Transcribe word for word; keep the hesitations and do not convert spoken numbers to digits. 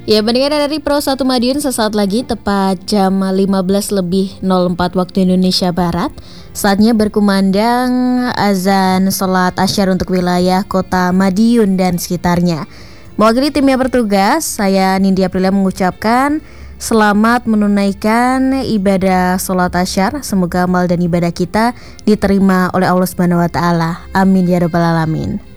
Ya, pendengar dari Pro satu Madiun, sesaat lagi tepat jam lima belas lebih nol empat waktu Indonesia Barat. Saatnya berkumandang azan sholat asyar untuk wilayah kota Madiun dan sekitarnya. Mewakili tim yang bertugas, saya Nindya Aprilia mengucapkan selamat menunaikan ibadah sholat asyar. Semoga amal dan ibadah kita diterima oleh Allah Subhanahu wa Ta'ala. Amin ya rabbal alamin.